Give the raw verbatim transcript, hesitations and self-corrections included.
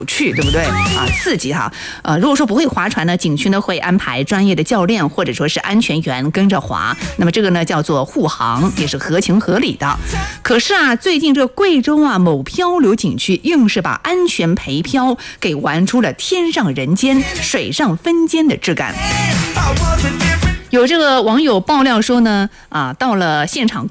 趣，对不对啊？刺激哈，呃，如果说不会划船呢，景区呢会安排专业的教练或者说是安全员跟着划，那么这个呢叫做护航，也是合情合理的。可是啊，最近这贵州啊某漂流景区硬是把安全陪漂给玩出了天上人间、水上分间的质感。有这个网友爆料说呢，啊，到了现场